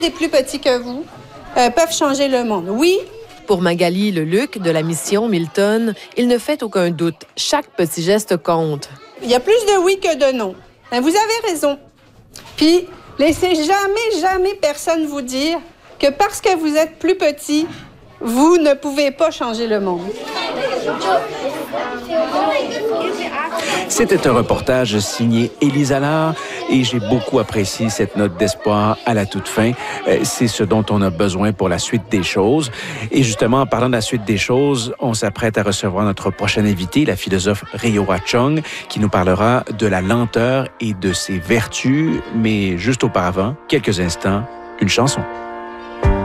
des plus petits que vous peuvent changer le monde. Oui. Pour Magali Leluc de la mission Milton, il ne fait aucun doute. Chaque petit geste compte. Il y a plus de oui que de non. Vous avez raison. Puis, laissez jamais personne vous dire que parce que vous êtes plus petit, vous ne pouvez pas changer le monde. C'était un reportage signé Élise Allard et j'ai beaucoup apprécié cette note d'espoir à la toute fin. C'est ce dont on a besoin pour la suite des choses. Et justement, en parlant de la suite des choses, on s'apprête à recevoir notre prochaine invitée, la philosophe Rheowa Chung, qui nous parlera de la lenteur et de ses vertus. Mais juste auparavant, quelques instants, une chanson.